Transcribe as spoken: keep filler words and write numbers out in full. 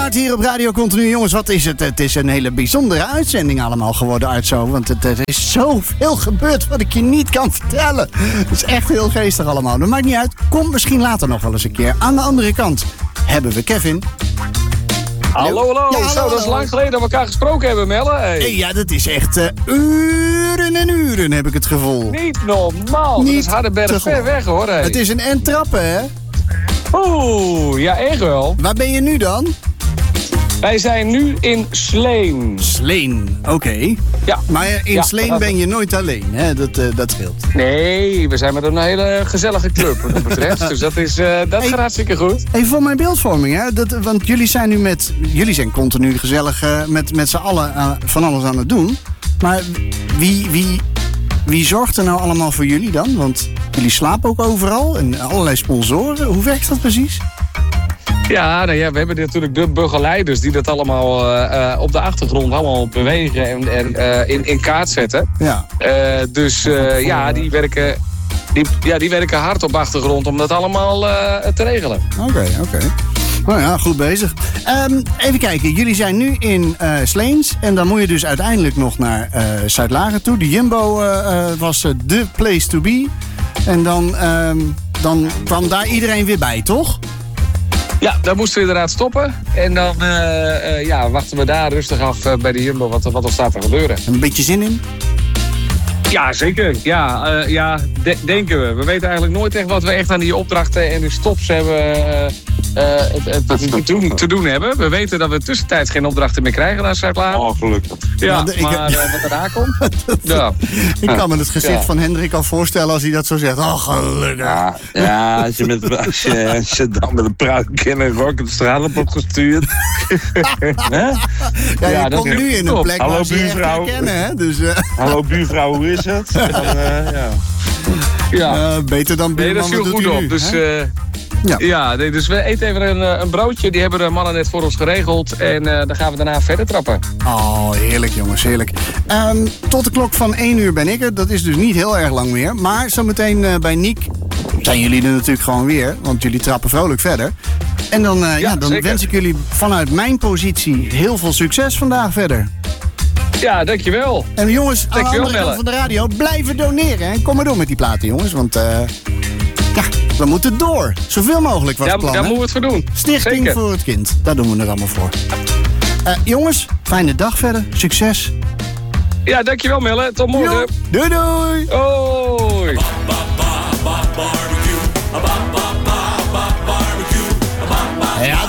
Hier op Radio Continu, jongens, wat is het? Het is een hele bijzondere uitzending allemaal geworden uit zo. Want het, er is zoveel gebeurd wat ik je niet kan vertellen. Het is echt heel geestig allemaal. Dat maakt niet uit. Komt misschien later nog wel eens een keer. Aan de andere kant hebben we Kevin. Hallo, hallo. Ja, hallo, Zo, dat is lang geleden dat we elkaar gesproken hebben, Melle. Hey. Hey, ja, dat is echt uh, uren en uren, heb ik het gevoel. Niet normaal. Niet dat is Hardenberg ver weg, hoor. Hey. Het is een endtrappen, hè? Oeh, ja, echt wel. Waar ben je nu dan? Wij zijn nu in Sleen. Sleen, oké. Okay. Ja. Maar in ja, Sleen ben je nooit alleen, hè? Dat, uh, dat scheelt. Nee, we zijn met een hele gezellige club wat dat betreft. Dus dat, is, uh, dat hey, gaat hartstikke goed. Even voor mijn beeldvorming, hè? Dat, want jullie zijn nu met... Jullie zijn continu gezellig uh, met, met z'n allen uh, van alles aan het doen. Maar wie, wie, wie zorgt er nou allemaal voor jullie dan? Want jullie slapen ook overal en allerlei sponsoren. Hoe werkt dat precies? Ja, nou ja, we hebben natuurlijk de begeleiders die dat allemaal uh, uh, op de achtergrond allemaal bewegen en, en uh, in, in kaart zetten. Ja. Uh, dus uh, ja, die werken, die, ja, die werken hard op achtergrond om dat allemaal uh, te regelen. Oké, okay, oké. Okay. Nou ja, goed bezig. Um, even kijken, jullie zijn nu in uh, Sleens en dan moet je dus uiteindelijk nog naar uh, Zuidlaren toe. De Jumbo uh, uh, was uh, de place to be. En dan, um, dan kwam daar iedereen weer bij, toch? Ja, dan moesten we inderdaad stoppen. En dan uh, uh, ja, wachten we daar rustig af uh, bij de Jumbo wat, wat er staat te gebeuren. Een beetje zin in? Ja, zeker. Ja, uh, ja de- denken we. We weten eigenlijk nooit echt wat we echt aan die opdrachten en die stops hebben, uh, uh, het, het, het, te, doen, te doen hebben. We weten dat we tussentijds geen opdrachten meer krijgen naar Zuid-Laren. Oh, gelukkig. Ja, maar, de, maar ik, uh, wat erna komt. ja. Ik kan me het gezicht ja. van Hendrik al voorstellen als hij dat zo zegt. Oh, gelukkig. Ja, ja als, je met, als, je, als je dan met een pruik en een rok de straat op wordt gestuurd. ja, je ja, komt nu in een plek Hallo, waar ze je buurvrouw. echt herkennen, hè? Dus, uh... Hallo buurvrouw, hoe is het? Dan, uh, ja. Ja. Uh, beter dan buurman. Nee, dat viel goed op. Nu, dus, uh, ja, ja nee, dus we eten even een, een broodje. Die hebben de mannen net voor ons geregeld. En uh, dan gaan we daarna verder trappen. Oh, heerlijk jongens, heerlijk. Um, tot de klok van één uur ben ik er. Dat is dus niet heel erg lang meer. Maar zometeen uh, bij Niek zijn jullie er natuurlijk gewoon weer. Want jullie trappen vrolijk verder. En dan, uh, ja, ja, dan wens ik jullie vanuit mijn positie heel veel succes vandaag verder. Ja, dankjewel. En jongens, aan dankjewel, de andere kant van de radio, blijven doneren. Hè? Kom maar door met die platen, jongens. Want uh, ja, we moeten door. Zoveel mogelijk was ja, het plan. Daar moeten we het voor doen. Stichting Zeker. voor het kind. Daar doen we het allemaal voor. Uh, jongens, fijne dag verder. Succes. Ja, dankjewel Melle. Tot morgen. Jo. Doei doei. Hoi. Ja,